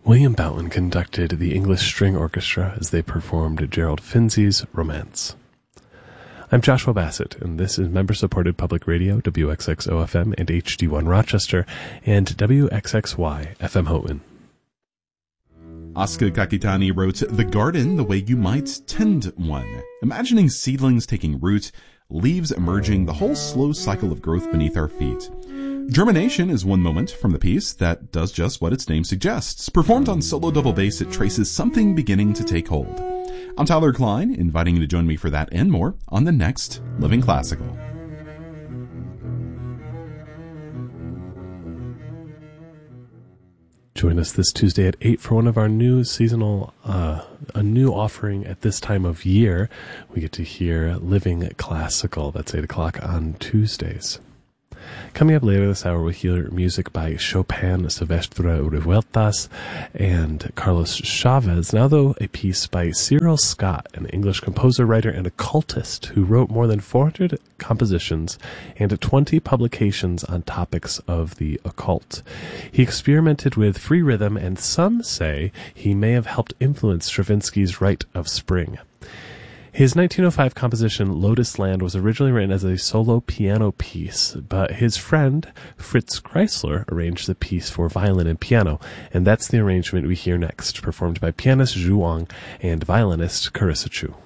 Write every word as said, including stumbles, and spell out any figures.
William Boughton conducted the English String Orchestra as they performed Gerald Finzi's Romance. I'm Joshua Bassett, and this is member-supported public radio, W X X O F M and H D one Rochester, and W X X Y F M Houghton. Asuka Kakitani wrote, "The garden the way you might tend one, imagining seedlings taking root, leaves emerging, the whole slow cycle of growth beneath our feet. Germination is one moment from the piece that does just what its name suggests. Performed on solo double bass, it traces something beginning to take hold. I'm Tyler Klein, inviting you to join me for that and more on the next Living Classical." Join us this Tuesday at eight for one of our new seasonal, uh, a new offering at this time of year. We get to hear Living Classical. That's eight o'clock on Tuesdays. Coming up later this hour, we'll hear music by Chopin, Silvestre Revueltas, and Carlos Chavez. Now, though, a piece by Cyril Scott, an English composer, writer, and occultist who wrote more than four hundred compositions and twenty publications on topics of the occult. He experimented with free rhythm, and some say he may have helped influence Stravinsky's Rite of Spring. His nineteen oh five composition, Lotus Land, was originally written as a solo piano piece, but his friend, Fritz Kreisler, arranged the piece for violin and piano, and that's the arrangement we hear next, performed by pianist Zhu Wang and violinist Carissa Chu.